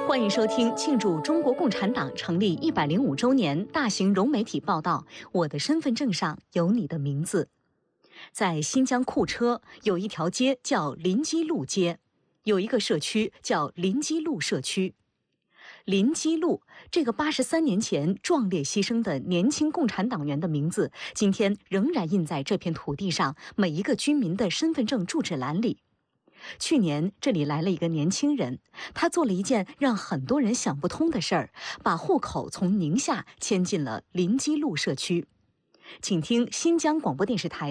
欢迎收听庆祝中国共产党成立105周年大型融媒体报道《我的身份证上有你的名字》。在新疆库车有一条街叫临基路街，有一个社区叫临基路社区。临基路这个83年前壮烈牺牲的年轻共产党员的名字，今天仍然印在这片土地上每一个居民的身份证住址栏里。去年这里来了一个年轻人，他做了一件让很多人想不通的事儿，把户口从宁夏迁进了临基路社区。请听新疆广播电视台